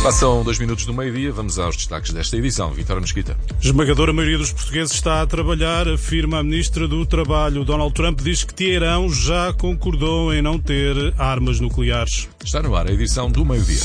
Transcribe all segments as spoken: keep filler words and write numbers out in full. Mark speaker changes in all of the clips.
Speaker 1: Passam dois minutos do meio-dia, vamos aos destaques desta edição. Vítor Mesquita.
Speaker 2: Esmagadora maioria dos portugueses está a trabalhar, afirma a Ministra do Trabalho. Donald Trump diz que Teherão já concordou em não ter armas nucleares.
Speaker 1: Está no ar a edição do meio-dia.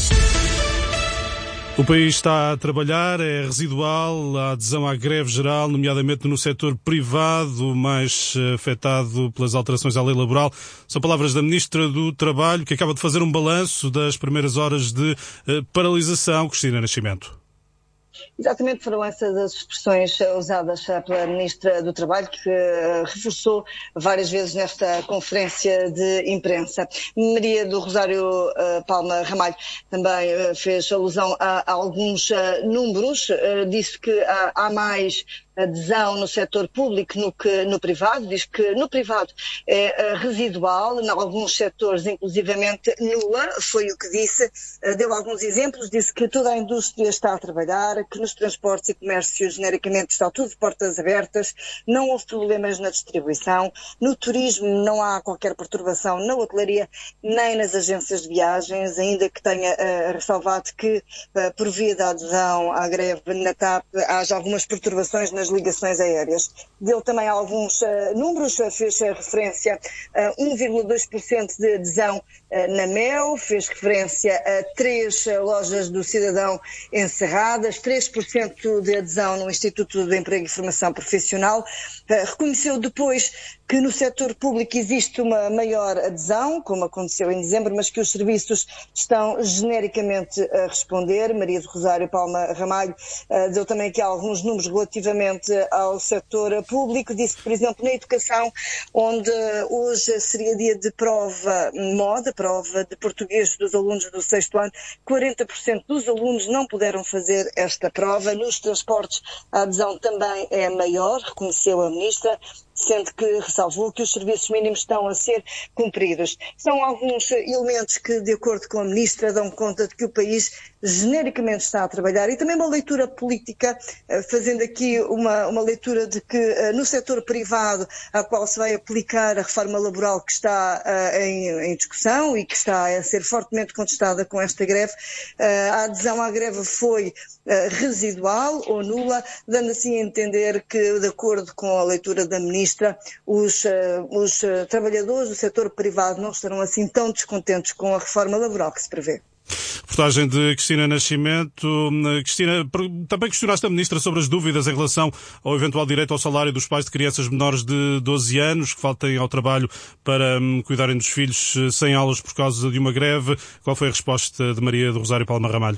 Speaker 2: O país está a trabalhar, é residual a adesão à greve geral, nomeadamente no setor privado, mais afetado pelas alterações à lei laboral. São palavras da Ministra do Trabalho, que acaba de fazer um balanço das primeiras horas de eh, paralisação. Cristina Nascimento.
Speaker 3: Exatamente, foram essas as expressões usadas pela Ministra do Trabalho, que reforçou várias vezes nesta conferência de imprensa. Maria do Rosário uh, Palma Ramalho também uh, fez alusão a, a alguns uh, números, uh, disse que há, há mais adesão no setor público no que no privado, diz que no privado é uh, residual, em alguns setores inclusivamente nula, foi o que disse, uh, deu alguns exemplos, disse que toda a indústria está a trabalhar, que nos transportes e comércios genericamente está tudo de portas abertas, não houve problemas na distribuição, no turismo não há qualquer perturbação na hotelaria nem nas agências de viagens, ainda que tenha uh, ressalvado que uh, por via da adesão à greve na TAP haja algumas perturbações nas ligações aéreas. Deu também alguns uh, números, uh, fez uh, referência a um vírgula dois por cento de adesão uh, na Mel, fez referência a três uh, lojas do cidadão encerradas, três por cento de adesão no Instituto de Emprego e Formação Profissional. Uh, reconheceu depois que no setor público existe uma maior adesão, como aconteceu em dezembro, mas que os serviços estão genericamente a responder. Maria do Rosário Palma Ramalho uh, deu também aqui alguns números relativamente ao setor público. Disse que, por exemplo, na educação, onde hoje seria dia de prova moda, prova de português dos alunos do sexto ano, quarenta por cento dos alunos não puderam fazer esta prova. Nos transportes a adesão também é maior, reconheceu a Ministra, sendo que ressalvou que os serviços mínimos estão a ser cumpridos. São alguns elementos que, de acordo com a Ministra, dão conta de que o país genericamente está a trabalhar, e também uma leitura política, fazendo aqui uma, uma leitura de que no setor privado, a qual se vai aplicar a reforma laboral que está uh, em, em discussão e que está a ser fortemente contestada com esta greve, uh, a adesão à greve foi uh, residual ou nula, dando assim a entender que, de acordo com a leitura da Ministra, os, uh, os uh, trabalhadores do setor privado não estarão assim tão descontentes com a reforma laboral que se prevê.
Speaker 2: Reportagem de Cristina Nascimento. Cristina, também questionaste a Ministra sobre as dúvidas em relação ao eventual direito ao salário dos pais de crianças menores de doze anos que faltem ao trabalho para um, cuidarem dos filhos sem aulas por causa de uma greve. Qual foi a resposta de Maria do Rosário Palma Ramalho?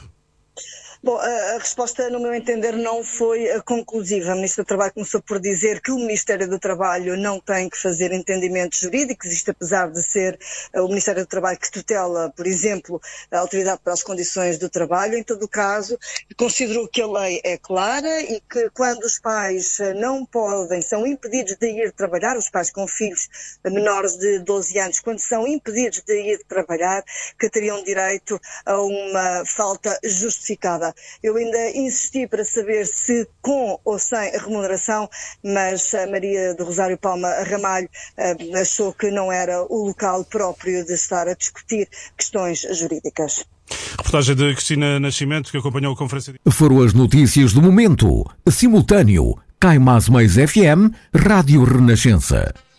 Speaker 3: Bom, a resposta, no meu entender, não foi conclusiva. A Ministra do Trabalho começou por dizer que o Ministério do Trabalho não tem que fazer entendimentos jurídicos, isto apesar de ser o Ministério do Trabalho que tutela, por exemplo, a Autoridade para as Condições do Trabalho. Em todo o caso, considerou que a lei é clara e que quando os pais não podem, são impedidos de ir trabalhar, os pais com filhos menores de doze anos, quando são impedidos de ir trabalhar, que teriam direito a uma falta justificada. Eu ainda insisti para saber se com ou sem remuneração, mas a Maria do Rosário Palma Ramalho uh, achou que não era o local próprio de estar a discutir questões jurídicas.
Speaker 2: Reportagem de Cristina Nascimento, que acompanhou a conferência.
Speaker 4: Foram as notícias do momento. Simultâneo. Cai Mais Mais F M, Rádio Renascença.